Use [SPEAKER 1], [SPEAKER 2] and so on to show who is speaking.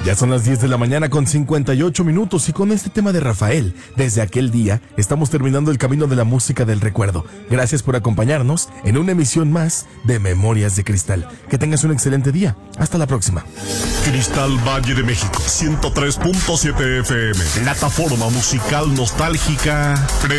[SPEAKER 1] Ya son las 10 de la mañana con 58 minutos y con este tema de Rafael, desde aquel día, estamos terminando el camino de la música del recuerdo. Gracias por acompañarnos en una emisión más de Memorias de Cristal. Que tengas un excelente día. Hasta la próxima.
[SPEAKER 2] Cristal Valle de México, 103.7 FM, plataforma musical nostálgica.